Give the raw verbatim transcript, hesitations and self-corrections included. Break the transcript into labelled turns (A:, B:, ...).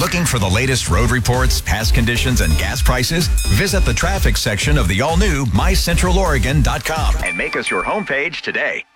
A: Looking for the latest road reports, past conditions, and gas prices? Visit the traffic section of the all-new my central oregon dot com and make us your homepage today.